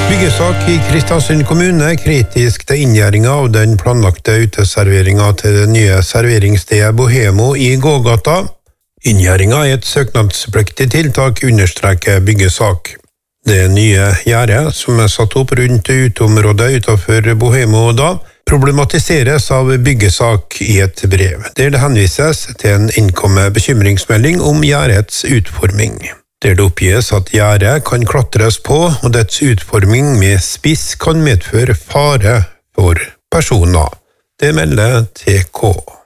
Byggesak i Kristiansund kommune kritisk til inngjerdingen av den planlagte uteserveringen til det nye serveringsstedet Bohemo i Gågata. Inngjerdingen er et søknadspliktig tiltak, understreker Byggesak. Det nye gjerdet, som er satt opp rundt uteområdet utenfor Bohemo da, problematiseres av Byggesak i et brev, der det henvises til en innkommet bekymringsmelding om gjerdets utforming. Der det oppgis at gjerdet kan klatres på, og dets utforming med spiss kan medføre fare for personer. Det melder TK.